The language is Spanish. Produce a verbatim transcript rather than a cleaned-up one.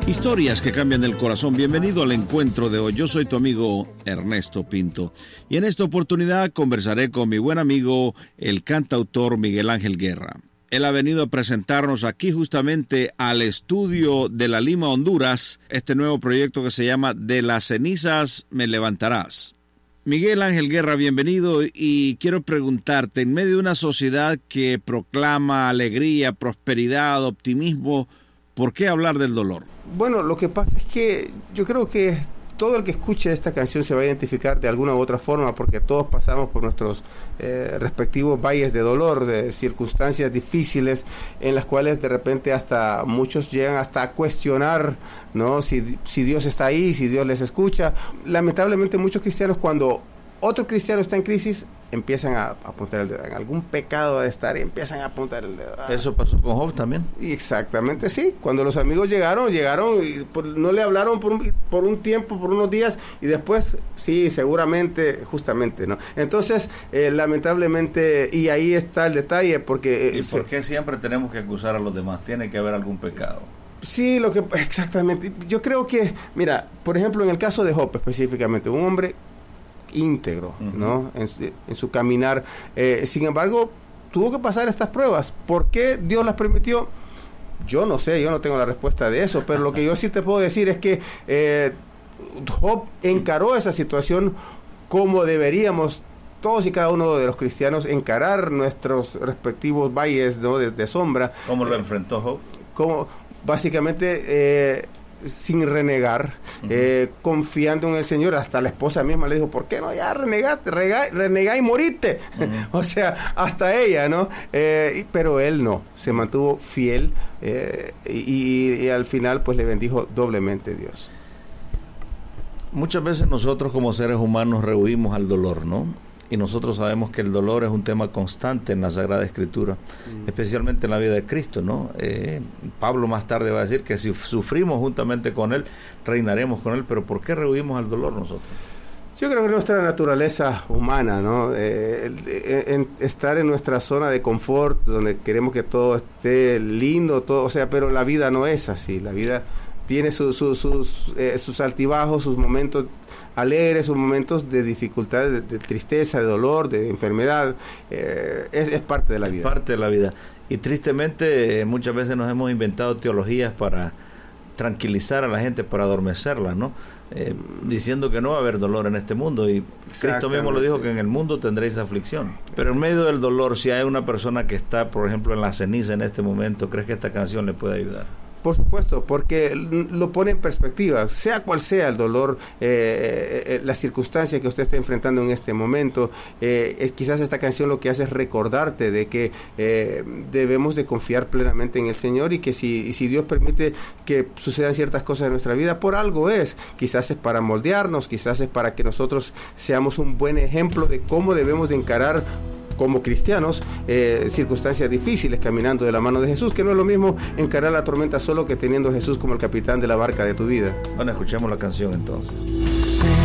Historias que cambian el corazón. Bienvenido al encuentro de hoy. Yo soy tu amigo Ernesto Pinto y en esta oportunidad conversaré con mi buen amigo, el cantautor Miguel Ángel Guerra. Él ha venido a presentarnos aquí justamente al estudio de La Lima, Honduras, este nuevo proyecto que se llama De las cenizas me levantarás. Miguel Ángel Guerra, bienvenido, y quiero preguntarte, en medio de una sociedad que proclama alegría, prosperidad, optimismo, ¿por qué hablar del dolor? Bueno, lo que pasa es que yo creo que todo el que escuche esta canción se va a identificar de alguna u otra forma, porque todos pasamos por nuestros eh, respectivos valles de dolor, de circunstancias difíciles en las cuales de repente hasta muchos llegan hasta a cuestionar, ¿no? Si, si Dios está ahí, si Dios les escucha. Lamentablemente muchos cristianos, cuando otro cristiano está en crisis, empiezan a, a apuntar el dedo. En algún pecado de estar y empiezan a apuntar el dedo. Ah. ¿Eso pasó con Job también? Exactamente, sí. Cuando los amigos llegaron, llegaron y por, no le hablaron por un, por un tiempo, por unos días, y después, sí, seguramente, justamente, ¿no? Entonces, eh, lamentablemente, y ahí está el detalle, porque... Eh, ¿Y por qué siempre tenemos que acusar a los demás? Tiene que haber algún pecado. Sí, lo que... Exactamente. Yo creo que, mira, por ejemplo, en el caso de Job específicamente, un hombre íntegro, uh-huh. ¿no? En, en su caminar. Eh, sin embargo, tuvo que pasar estas pruebas. ¿Por qué Dios las permitió? Yo no sé, yo no tengo la respuesta de eso, pero lo que yo sí te puedo decir es que eh, Job encaró esa situación como deberíamos todos y cada uno de los cristianos encarar nuestros respectivos valles, ¿no? de, de sombra. ¿Cómo lo enfrentó Job? Como básicamente eh, sin renegar, uh-huh. eh, confiando en el Señor. Hasta la esposa misma le dijo, ¿por qué no ya renegate, rega, renegá y morite? Uh-huh. O sea, hasta ella, ¿no? Eh, pero él no, se mantuvo fiel eh, y, y al final pues le bendijo doblemente Dios. Muchas veces nosotros como seres humanos rehuimos al dolor, ¿no? Y nosotros sabemos que el dolor es un tema constante en la Sagrada Escritura, mm. especialmente en la vida de Cristo, ¿no? Eh, Pablo más tarde va a decir que si sufrimos juntamente con Él, reinaremos con Él, pero ¿por qué rehuimos al dolor nosotros? Yo creo que nuestra naturaleza humana, ¿no? Eh, en, en estar en nuestra zona de confort, donde queremos que todo esté lindo, todo, o sea, pero la vida no es así, la vida tiene su, su, sus, eh, sus altibajos, sus momentos alegres, sus momentos de dificultad, de, de tristeza, de dolor, de enfermedad. Eh, es, es parte de la es vida. Es parte de la vida. Y tristemente eh, muchas veces nos hemos inventado teologías para tranquilizar a la gente, para adormecerla, ¿no? Eh, diciendo que no va a haber dolor en este mundo, y Cristo mismo lo dijo, que en el mundo tendréis aflicción. Pero en medio del dolor, si hay una persona que está, por ejemplo, en la ceniza en este momento, ¿crees que esta canción le puede ayudar? Por supuesto, porque lo pone en perspectiva, sea cual sea el dolor, eh, eh, la circunstancia que usted está enfrentando en este momento. Eh, es, quizás esta canción lo que hace es recordarte de que eh, debemos de confiar plenamente en el Señor, y que si, si Dios permite que sucedan ciertas cosas en nuestra vida, por algo es. Quizás es para moldearnos, quizás es para que nosotros seamos un buen ejemplo de cómo debemos de encarar como cristianos, eh, circunstancias difíciles, caminando de la mano de Jesús, que no es lo mismo encarar la tormenta solo que teniendo a Jesús como el capitán de la barca de tu vida. Bueno, escuchemos la canción entonces. Sí.